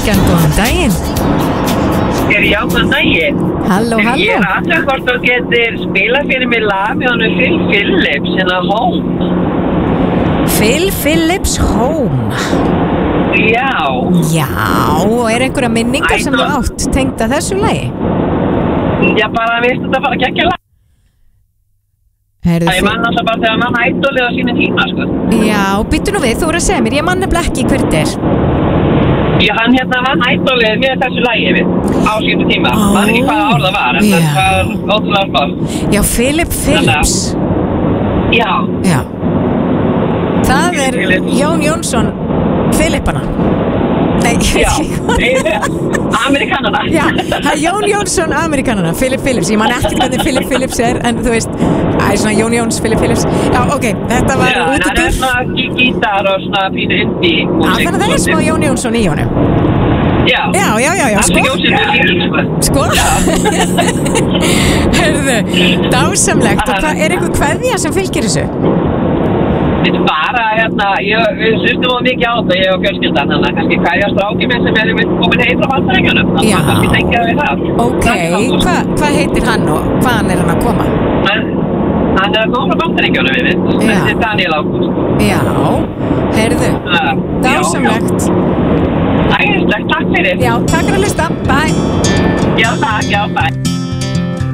Bylgjan, góðan daginn. Já, góðan daginn. Halló, halló. Ég aðeins hvort þú getur spilað fyrir mig lag með honum Phil Phillips hérna Home. Phil Phillips Home. Já. Já, og einhverja minningar sem þú átt tengda þessu lagi? Já, bara veistu þetta bara geggja lag. Ég mann alltaf bara þegar mann ædolið á sínu tíma, sko. Já, býttu nú við, þú voru að segja mér, ég mann nefnilega ekki hvert er. Já, hann vann ædolið með þessu lagi á sínu tíma. Man ekki hvaða ár það var, en það var ótrúlega spáð. Já, Philip Phillips. Já. Já. Það er Jón Jónsson Philippana. Nei, ég veit ekki. Amerikanana. Já, það er Jón Jónsson Amerikanana, Philip Phillips. Ég man ekkert hvernig Philip Phillips er, en þú veist, svona Jón Jóns, Philip Phillips. Já, ok, þetta var út og dýr. Já, það er svona gítar og svona fínu indie. Já, þannig að það er smá Jón Jónsson í honum. Já. Já, sko. Herðu, dásamlegt. Og hvað, er einhver kveðja sem fylgir þessu? Bara, við hlustum á mikið á þetta, ég og fjölskyldan, þannig að kannski hverja stráki minn sem komin heim frá Bandaríkjunum, þannig að kannski tengja við það. Ok, hvað heitir hann og hvaðan er hann að koma? Hann er að koma frá Bandaríkjunum, við mynd, þetta er Daniel August. Já, heyrðu, dásamlegt. Ægilegt, takk fyrir. Já, takk fyrir að hlusta, bye. Já, takk, bye.